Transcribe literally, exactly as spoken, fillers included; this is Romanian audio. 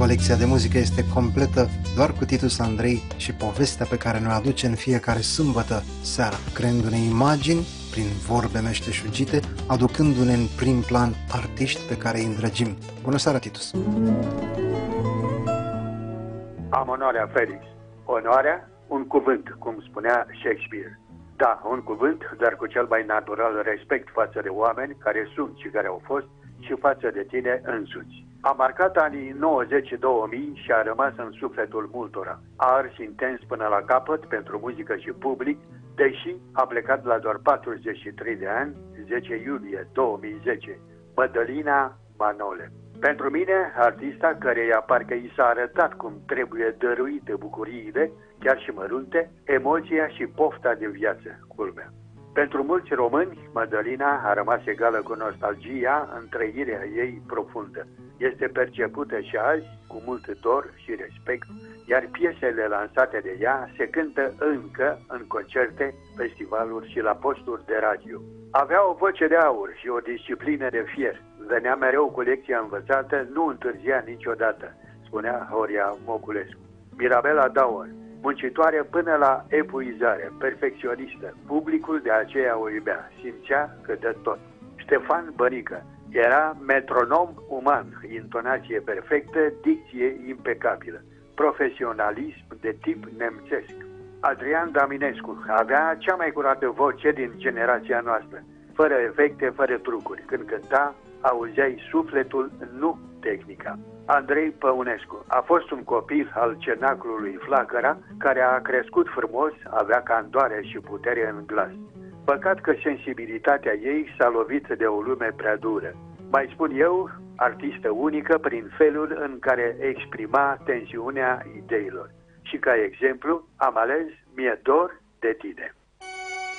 Colecția de muzică este completă doar cu Titus Andrei și povestea pe care ne-o aduce în fiecare sâmbătă seara, creându-ne imagini prin vorbe meșteșugite, aducându-ne în prim plan artiști pe care îi îndrăgim. Bună seara, Titus! Am onoarea, Felix. Onoarea, un cuvânt, cum spunea Shakespeare. Da, un cuvânt, dar cu cel mai natural respect față de oameni care sunt și care au fost și față de tine însuți. A marcat anii nouăzeci două mii și a rămas în sufletul multora. A ars intens până la capăt pentru muzică și public, deși a plecat la doar patruzeci și trei de ani, zece iulie două mii zece, Mădălina Manole. Pentru mine, artista căreia parcă i s-a arătat cum trebuie dăruite bucuriile, chiar și mărunte, emoția și pofta de viață, culmea. Pentru mulți români, Mădălina a rămas egală cu nostalgia în trăirea ei profundă. Este percepută și azi cu mult dor și respect, iar piesele lansate de ea se cântă încă în concerte, festivaluri și la posturi de radio. Avea o voce de aur și o disciplină de fier. Venea mereu cu lecția învățată, nu întârzia niciodată, spunea Horia Moculescu. Mirabela Daur, muncitoare până la epuizare, perfecționistă, publicul de aceea o iubea, simțea că dă tot. Ștefan Bănică era metronom uman, intonație perfectă, dicție impecabilă, profesionalism de tip nemțesc. Adrian Daminescu avea cea mai curată voce din generația noastră, fără efecte, fără trucuri. Când cânta, auzeai sufletul, nu tehnica. Andrei Păunescu a fost un copil al cenaclului Flacăra, care a crescut frumos, avea candoare și putere în glas. Păcat că sensibilitatea ei s-a lovit de o lume prea dură. Mai spun eu, artistă unică prin felul în care exprima tensiunea ideilor. Și ca exemplu am ales Mie dor de tine.